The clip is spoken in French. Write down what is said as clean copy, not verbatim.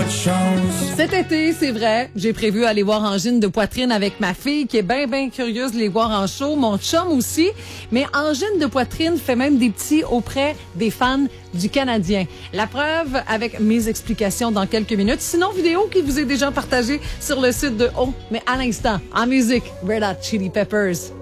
Cet été, c'est vrai, j'ai prévu aller voir Angine de Poitrine avec ma fille qui est bien curieuse de les voir en show, mon chum aussi. Mais Angine de Poitrine fait même des petits auprès des fans du Canadien. La preuve avec mes explications dans quelques minutes. Sinon, vidéo qui vous est déjà partagée sur le site de Oh, mais à l'instant, en musique, Red Hot Chili Peppers.